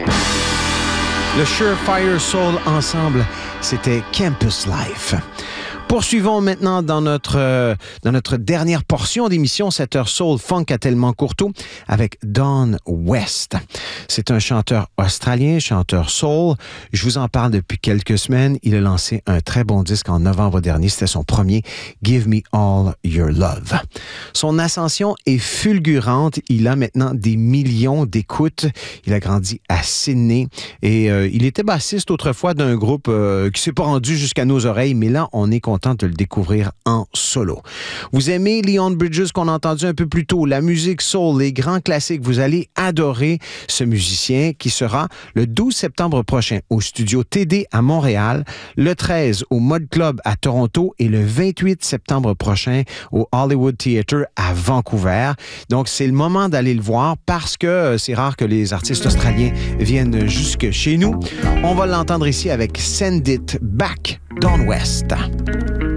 Le Surefire Soul ensemble, c'était Campus Life. Poursuivons maintenant dans notre dernière portion d'émission, cette heure Soul Funk à tellement courto, avec Don West. C'est un chanteur australien, chanteur soul. Je vous en parle depuis quelques semaines. Il a lancé un très bon disque en novembre dernier. C'était son premier, Give Me All Your Love. Son ascension est fulgurante. Il a maintenant des millions d'écoutes. Il a grandi à Sydney et il était bassiste autrefois d'un groupe qui s'est pas rendu jusqu'à nos oreilles, mais là, on est content de le découvrir en solo. Vous aimez Leon Bridges qu'on a entendu un peu plus tôt, la musique soul, les grands classiques, vous allez adorer ce musicien qui sera le 12 septembre prochain au studio TD à Montréal, le 13 au Mod Club à Toronto et le 28 septembre prochain au Hollywood Theatre à Vancouver. Donc, c'est le moment d'aller le voir parce que c'est rare que les artistes australiens viennent jusque chez nous. On va l'entendre ici avec Send It Back, Don West.